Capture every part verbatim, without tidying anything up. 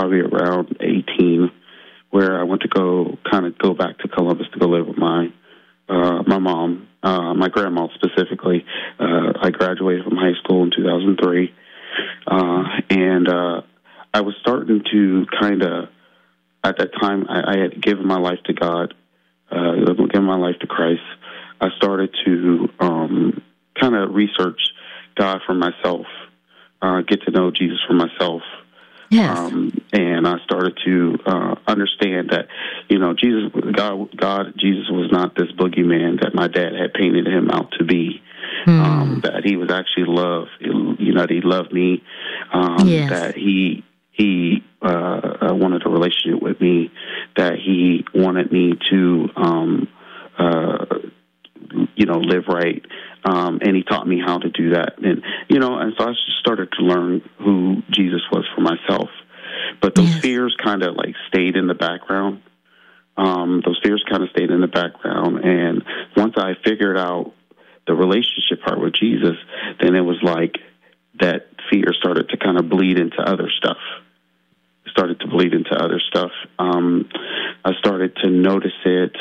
probably around eighteen, where I went to go kind of go back to Columbus to go live with my uh, my mom, uh, my grandma specifically. Uh, I graduated from high school in two thousand three, uh, and uh, I was starting to kind of, at that time, I, I had given my life to God, uh, given my life to Christ. I started to um, kind of research God for myself, uh, get to know Jesus for myself. Yes. Um, and I started to uh, understand that, you know, Jesus, God, God, Jesus was not this boogeyman that my dad had painted him out to be. Mm. Um, that he was actually love, you know, that he loved me. Um, yes. That he he uh, wanted a relationship with me. That he wanted me to, um, uh, you know, live right. Um, and he taught me how to do that. And, you know, and so I just started to learn who Jesus was for myself. But those yes. fears kind of like stayed in the background. Um, those fears kind of stayed in the background. And once I figured out the relationship part with Jesus, then it was like that fear started to kind of bleed into other stuff. It started to bleed into other stuff. Um, I started to notice it.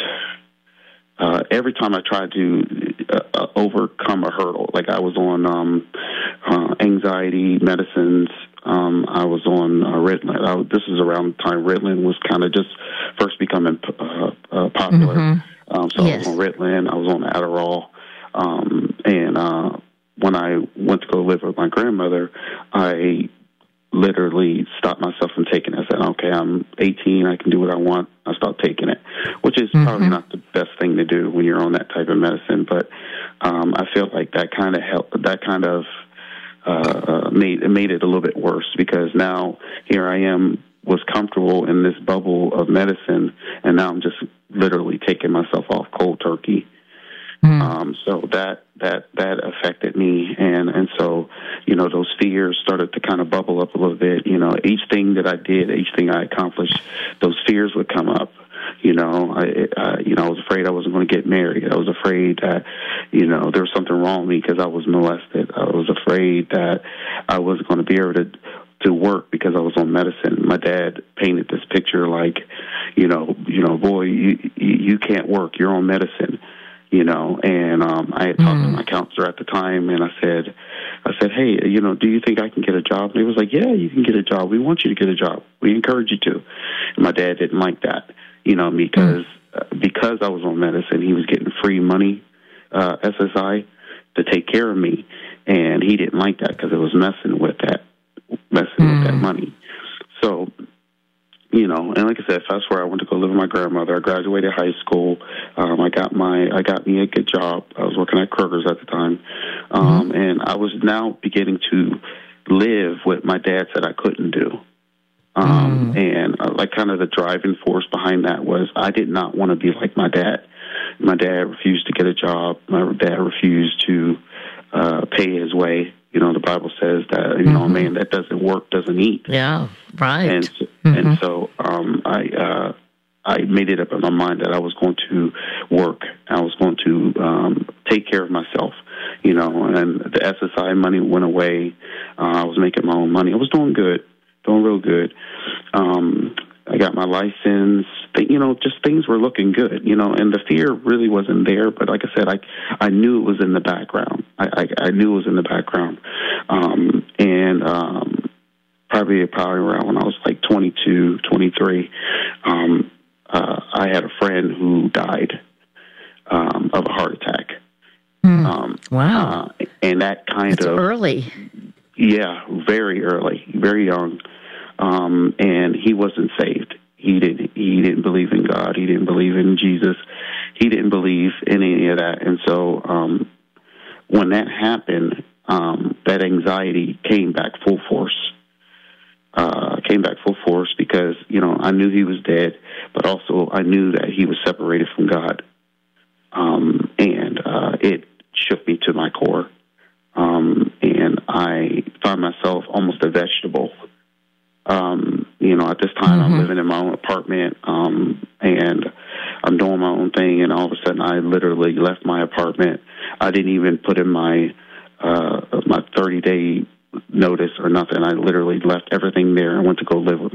Uh, every time I tried to uh, overcome a hurdle, like I was on um, uh, anxiety medicines, um, I was on uh, Ritalin. I, this is around the time Ritalin was kind of just first becoming uh, uh, popular. Mm-hmm. Um, so yes. I was on Ritalin, I was on Adderall, um, and uh, when I went to go live with my grandmother, I literally stopped myself from taking it. I said, okay, I'm eighteen, I can do what I want. I stopped taking it, which is mm-hmm. probably not the best thing to do when you're on that type of medicine. But um, I feel like that kind of helped, that kind of uh, made, it made it a little bit worse, because now here I am, was comfortable in this bubble of medicine, and now I'm just literally taking myself off cold turkey. Mm. Um, so that that that affected me, and, and so, you know, those fears started to kind of bubble up a little bit. You know, each thing that I did, each thing I accomplished, those fears would come up. You know, I, I you know, I was afraid I wasn't going to get married. I was afraid that, you know, there was something wrong with me because I was molested. I was afraid that I wasn't going to be able to to work because I was on medicine. My dad painted this picture like, you know, you know, boy, you you can't work. You're on medicine. You know, and um, I had talked mm. to my counselor at the time, and I said, I said, hey, you know, do you think I can get a job? And he was like, yeah, you can get a job. We want you to get a job. We encourage you to. And my dad didn't like that, you know, because mm. uh, because I was on medicine, he was getting free money, uh, S S I, to take care of me, and he didn't like that because it was messing with that, messing mm. with that money. So, you know, and like I said, fast forward, I went to go live with my grandmother. I graduated high school. Um, I got my, I got me a good job. I was working at Kroger's at the time, um, mm-hmm. and I was now beginning to live what my dad said I couldn't do. Um, mm. And uh, like kind of the driving force behind that was I did not want to be like my dad. My dad refused to get a job. My dad refused to uh, pay his way. You know, the Bible says that, you mm-hmm. know, a man that doesn't work doesn't eat. Yeah, right. And so, mm-hmm. and so um, I uh, I made it up in my mind that I was going to work. I was going to um, take care of myself, you know, and the S S I money went away. Uh, I was making my own money. I was doing good, doing real good. Um, I got my license. You know, just things were looking good, you know, and the fear really wasn't there. But like I said, I I knew it was in the background. I, I, I knew it was in the background. Um, and um, probably, probably around when I was like twenty-two, twenty-three, um, uh, I had a friend who died um, of a heart attack. Mm. Um, wow. Uh, and that kind That's of... early. Yeah, very early, very young. Um, and he wasn't saved. He didn't. He didn't believe in God. He didn't believe in Jesus. He didn't believe in any of that. And so, um, when that happened, um, that anxiety came back full force. Uh, came back full force because, you know, I knew he was dead, but also I knew that he was separated from God. Um, and uh, it shook me to my core. Um, and I found myself almost a vegetable. Um, you know, at this time, mm-hmm. I'm living in my own apartment, um, and I'm doing my own thing, and all of a sudden, I literally left my apartment. I didn't even put in my uh, my thirty-day notice or nothing. I literally left everything there and went to go live with